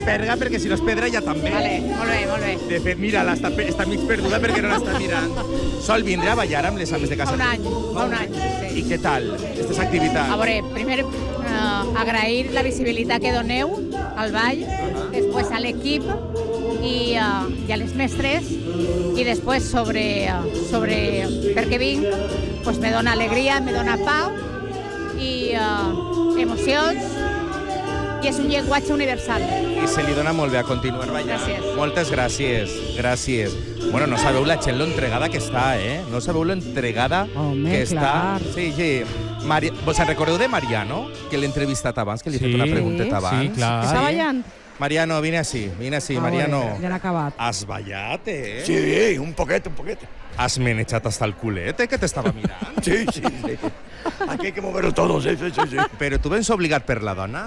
Perga, perquè si no és pedra ja també. Vale, molt bé, molt bé. De fet, mira, està mig perduda perquè no l'està mirant. Sol vindre a ballar amb les ames de casa? Fa un any, sí. I què tal, aquestes activitats? A veure, primer agrair la visibilitat que doneu al ball, després a l'equip i a les mestres, i després sobre per què vinc, pues me dona alegria, me dona pau i emocions, i és un llenguatge universal. I se li dona molt bé a continuar ballant. Gràcies. Moltes gràcies, gràcies. Bueno, no sabeu la gent lo entregada que està, eh? No sabeu lo entregada que està. Sí, sí. Vos en recordeu de Mariano, que l'he entrevistat abans, que li he fet una pregunteta abans? Sí, clar. Està ballant? Mariano, vine així, Mariano. Ja l'ha acabat. Has ballat, eh? Sí, un poquet. Has menejat hasta el culet, que t'estava mirant? Sí. Aquí hay que moverlo todo, sí. Però tu vens obligat per la dona?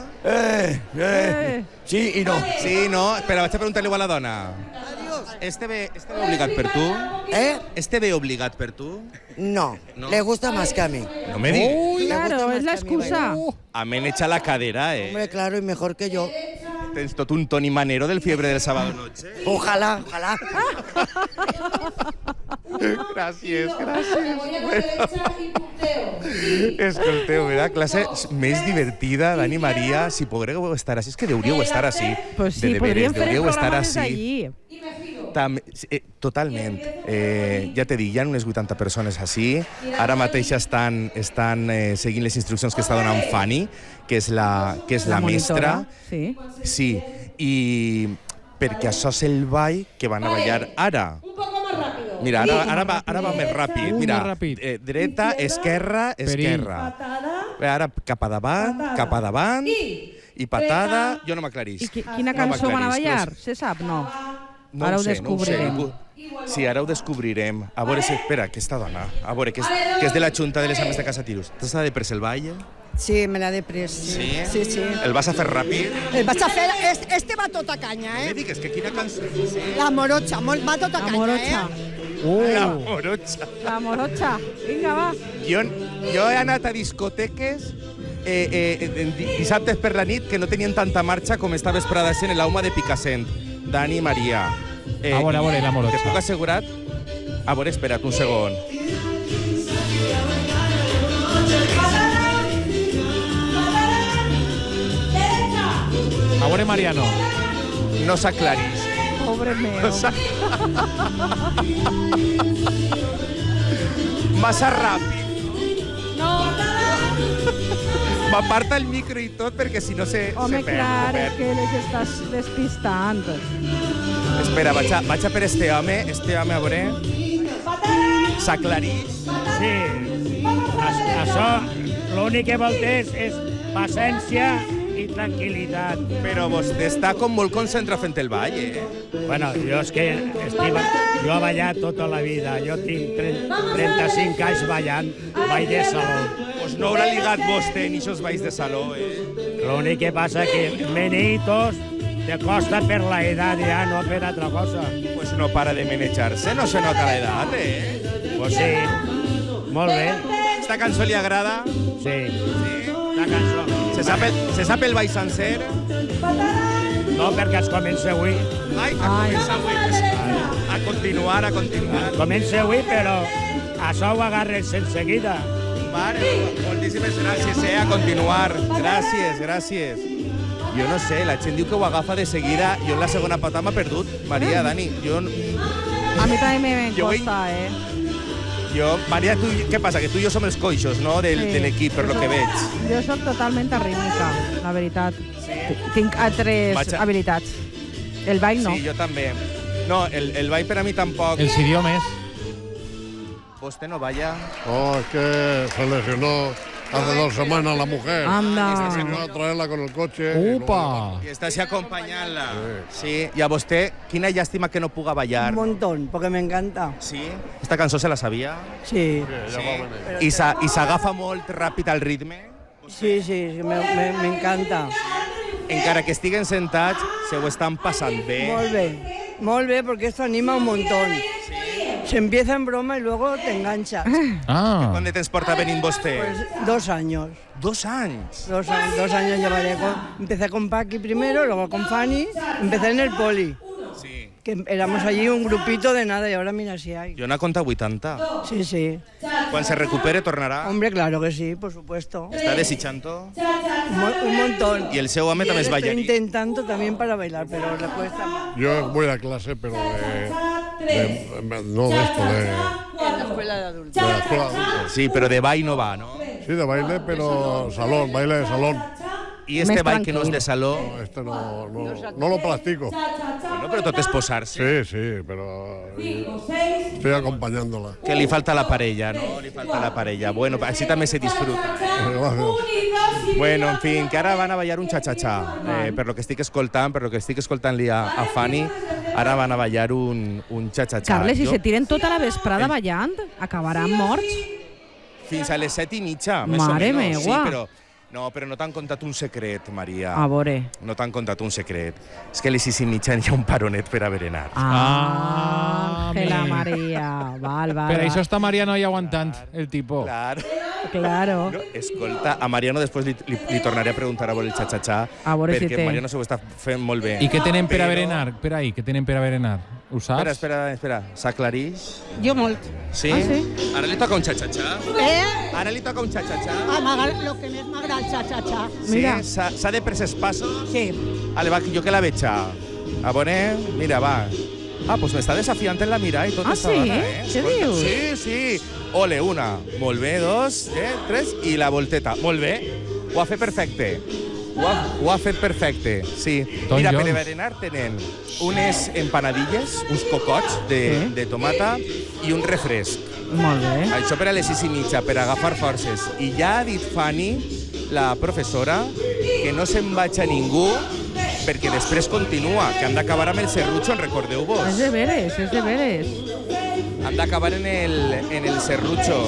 Sí i no. Sí, no? Espera, vaig a preguntar-li a la dona. Este ve obligat per tu? Este ve obligat per tu? No, le gusta más que a mí. No me digas. Claro, es la excusa. A meneja la cadera, eh? Hombre, claro, y mejor que yo. Tens tot un Toni Manero del Fiebre del Sábado Noche. Ojalá. Gràcies. Escolteu, la classe més divertida, Dani Maria, si podríeu estar així, és que deuríeu estar així. Pues sí, podríem fer el programa des d'allí. Totalment. Ja t'he dit, hi ha unes 80 persones així. Ara mateix estan seguint les instruccions que està donant Fanny, que és la mestra. Sí. Sí, i perquè això és el ball que van a ballar ara. Mira, ara va més ràpid. Mira, dreta, esquerra. Ara cap a davant, i patada. Jo no m'aclarís. I quina cançó van a ballar? Se sap? No. Ara ho descobrirem. Sí, ara ho descobrirem. A veure si... Espera, aquesta dona. A veure, que és de la Junta de les Ames de Casa Tirus. T'has de pres el ball? Sí, me l'ha de pres. Sí? Sí. El vas a fer ràpid? El vaig a fer... Este va tota canya, No me digues que quina cançó... La morocha, va tota canya, La morocha. Vinga, va. Jo he anat a discoteques dissabtes per la nit que no tenien tanta marxa com esta vesprada en l'Auma de Picassent. Dani Maria. A veure, la morocha. Te puc assegurar... A veure, espera't un segon. A veure, Mariano. No s'aclarís. Pobre meu. Massa ràpid. No. M'aparta el micro i tot perquè si no se Home, perd. clar, és que les estàs despistant. Espera, vaig a per este home, a veure. S'aclarís. Sí, això l'únic que vol és paciència i tranquil·litat. Però vostè està com molt concentrat fent el ball, eh? Bueno, jo és que jo he ballat tota la vida. Jo tinc 35 anys ballant, ball de saló. Pues no haurà ligat vostè ni aquests balls de saló, eh? L'únic que passa que meneitos te costa per la edat ja, no per altra cosa. Pues no para de menejar-se, no se nota la edat, eh? Pues sí, molt bé. Esta cançó li agrada? Sí, la cançó. Se sap el ball sencer? No, perquè es comença avui. Ai, comença avui. A continuar. Comença avui, però això ho agarres en seguida. Mare, moltíssimes gràcies, a continuar. Gràcies. Jo no sé, la gent diu que ho agafa de seguida. Jo en la segona pata m'ha perdut. Maria, Dani, A mi també me costa, Maria, tu, què passa? Que tu i jo som els coixos, no?, de l'equip, per lo que veig. Jo soc totalment arrítmica, la veritat. Tinc altres habilitats. El ball no. Sí, jo també. No, el ball per a mi tampoc. Els idiomes. ¿Vostted no vaya? No, es que se lesionó hace 2 semanas la mujer. Anda. Vino a traerla con el coche. Upa. I està així acompanyant-la. Sí. I a vostè, quina llàstima que no puga ballar. Un montón, porque me encanta. Sí? Esta cançó se la sabia? Sí. I s'agafa molt ràpid al ritme? Sí, me encanta. Encara que estiguen sentats, se ho estan passant bé. Molt bé, perquè esto anima un montón. Se empieza en broma y luego te enganchas. ¿Cuándo te porta venint vostè? Pues 2 años. 2 años. 2 años llevaré. Empecé con Paqui primero, luego con Fanny. Empecé en el Poli. Sí. Que éramos allí un grupito de nada y ahora mira si hay. Jo n'ha contat 80. Sí, sí. Quan se recupere tornarà? Hombre, claro que sí, por supuesto. Està desitjant-ho? Un montón. I el seu home també és Estoy ballarí? intentando también para bailar, pero le cuesta más. Yo voy a clase, pero no de esto, En la escuela de adultos. de la escuela adulta. Sí, però de ball no va, no? Sí, de baile, pero salón, baile de salón. I este ball que no és de saló? No, este no lo practico. Bueno, però tot és posar-se. Sí, pero estoy acompañándola. Que li falta la parella, no? Li falta la parella. Bueno, així també se disfruta. Gracias. Bueno, en fin, que ara van a ballar un xa-xa-xa. Per lo que estic escoltant-li a Fanny, ara van a ballar un xa-xa-xa. Carles, si se tiren tota la vesprada ballant, acabaran morts. Fins a les 7:30, més o Mare menys. Sí, meua. però no t'han contat un secret, Maria. A veure. No t'han contat un secret. És que a les 6:30 hi ha un paronet per a berenar. Ángela Maria. Val. Per això està Mariano ahí aguantant, el tipo. Claro. No, escolta, a Mariano després li tornaré a preguntar a veure el xa-xa-xa, A veure si perquè té. Mariano s'ho està fent molt bé. I què tenen per a Però- berenar? Per ahí, què tenen per a berenar? Ho saps? Espera. S'aclarix? Jo molt. Sí? Ah, sí? Ara li toca un xa-xa-xa? Eh? Ara li toca un xa-xa-xa? Lo que més m'agrada el xa-xa-xa. Mira. Sí? S'ha de pres els passos? Sí. Ale, va, jo que la veig. A veure, mira, va. Pues m'està desafiant en la mirada i tot. Ah, esta sí? dona, Què Escolta, dius? Sí. Ole, una. Molt bé, 2, 3 i la volteta. Molt bé. Ho ha fet perfecte. Ho ha fet perfecte, sí. Tom Mira, per Jones. berenar tenen unes empanadilles, uns cocots de tomata i un refresc. Molt bé. Això per a les 6:30, per agafar forces. I ja ha dit Fanny, la professora, que no se'n vagi ningú perquè després continua, que han d'acabar amb el serrutxo, en recordeu-vos? És de veres. Han d'acabar en el serrutxo.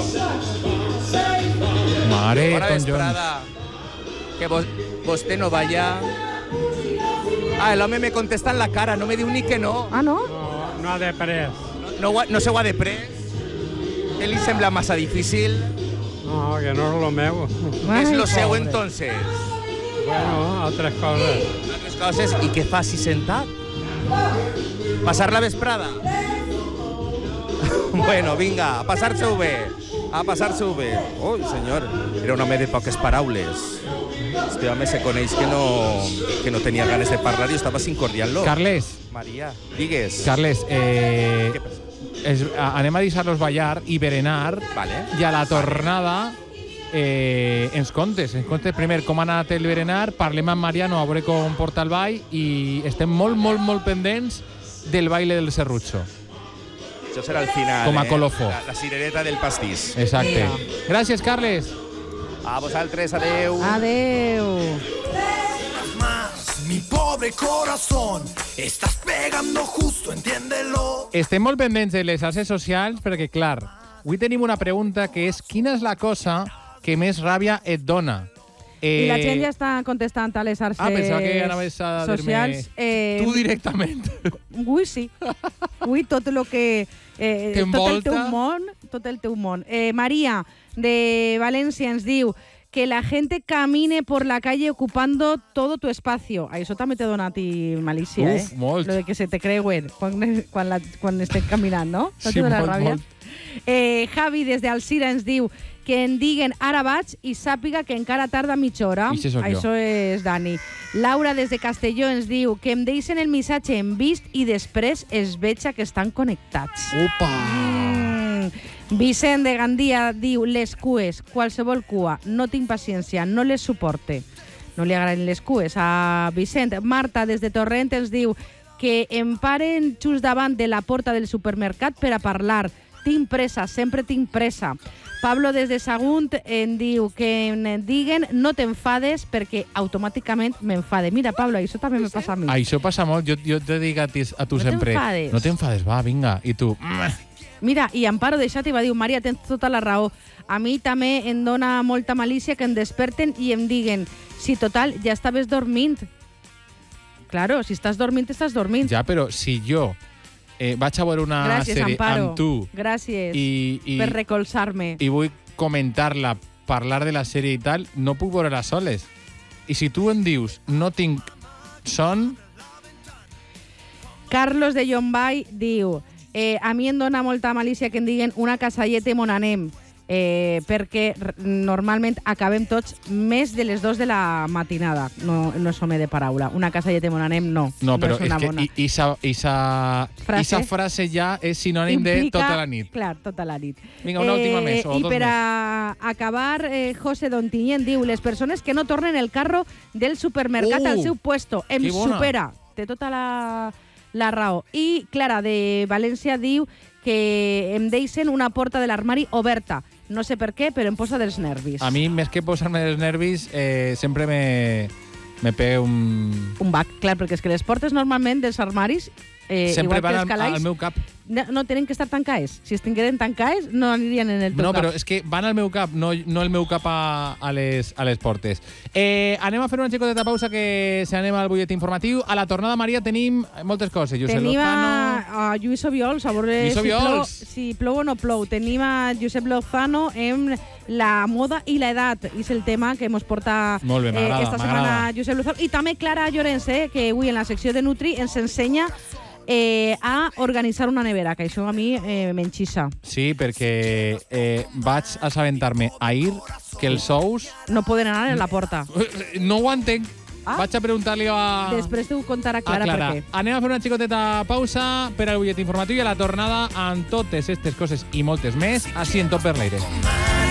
Mare, Bona Tom Jones. vesprada. Que vostè no vaya. El home me contesta en la cara, no me diu ni que no. Ah, no? No ha de pres. No se ho ha de pres. Què li sembla massa difícil? No, que no és lo meu. És lo Ai, seu, pobre. entonces. Bueno, altres coses. Altres coses. I què fa si sentat? Passar la vesprada? Bueno, vinga, a passar-se-ho bé. A passar-se-ho bé. Ui, senyor, era un home de poques paraules. Este home se coneix que no tenia ganes de parlar i estava sincordiant-lo. Carles, Maria, digues. Carles, Què passa? anem a deixar-los ballar i berenar, Vale. i a la tornada ens contes primer com ha anat el berenar, parlem amb Mariano a veure com porta el ball i estem molt pendents del baile del serrutxo. Això serà al final. Com a colofó. La cirereta del pastís. Exacte. Gràcies, Carles. A vosaltres, adeu. Adeu. Mi pobre corazón, estás pegando justo, entiéndelo. Estem molt pendents de les xarxes socials perquè, clar, avui tenim una pregunta que és quina és la cosa que més ràbia et dona? I la gent ja està contestant a les xarxes pensava que anaves a dir-me socials. tu directament. Avui sí. Avui tot el que... tot el teu món. Maria, de València, ens diu que la gente camine por la calle ocupando todo tu espacio. Això també te dona a ti malícia, Uf, molt. Lo de que se te creuen quan estem caminant, no? No Sí, te dona molt, ràbia? molt. Javi, des d'Alzira, ens diu que en diguen ara vaig i sàpiga que encara tarda mitja hora. Ixe sóc jo. Això és Dani. Laura, des de Castelló, ens diu que em deixen el missatge en vist i després es veja que estan connectats. Opa! Vicent de Gandia diu les cues, qualsevol cua, no tinc paciència, no les suporte. No li agraden les cues a Vicent. Marta, des de Torrent, ens diu que em paren just davant de la porta del supermercat per a parlar. Tinc pressa, sempre tinc pressa. Pablo, des de Sagunt, em diu que em diguen no t'enfades perquè automàticament m'enfade. Mira, Pablo, això també me passa a mi. Això passa molt. Jo te dic a tu No sempre. t'enfades. No t'enfades, va, vinga. I tu... Mira, i Amparo de Xàtiva diu, Maria, tens tota la raó. A mi també em dona molta malícia que em desperten i em diguen, si total, ja estaves dormint. Claro, si estàs dormint, estàs dormint. Ja, però si jo vaig a veure una Gràcies, sèrie Amparo. amb tu. Gràcies I per recolzar-me. i vull comentar-la, parlar de la sèrie i tal, no puc veure-la soles. I si tu em dius no tinc son... Carlos de Llombai diu a mi em dona molta malícia que em diguin una casalleta on anem, perquè normalment acabem tots més de les 2 de la matinada. No és home de paraula. Una casalleta on anem, no. No, però és una és que bona. Esa frase ja és sinònim de tota la nit. Clar, tota la nit. Vinga, una última més, o I dos per més. acabar, José Dontinyent diu les persones que no tornen el carro del supermercat al seu puesto. Em que bona. supera. Té tota la raó. I Clara de València diu que em deixen una porta de l'armari oberta. No sé per què, però em posa dels nervis. A mi, més que posar-me dels nervis, sempre me pega un bac, clar, perquè és que les portes normalment dels armaris, sempre igual que els van calaix, al meu cap. no tenen que estar tancades. Si estigueren tancades, no anirien en el teu No, cap. però és que van al meu cap, no el meu cap a les portes. Anem a fer una xicoteta pausa que se anem al butlletí informatiu. A la tornada, Maria, tenim moltes coses. Josep Tenim Lozano... a Lluís Obiols, a veure Lluís Obiols. si plou o no plou. Tenim a Josep Lozano en la moda i l'edat. És el tema que ens porta Molt bé, m'agrada, esta setmana Josep Lozano. I també Clara Llorenç, que avui en la secció de Nutri ens ensenya a organitzar una nevera, que això a mi m'enxissa. Sí, perquè vaig assabentar-me ahir que els ous... No poden anar en la porta. No ho entenc. Vaig a preguntar-li a... Després t'ho contarà Clara per què. Anem a fer una xicoteta pausa per al butlletí informatiu i a la tornada amb totes aquestes coses i moltes més, així en Tot per l'Aire.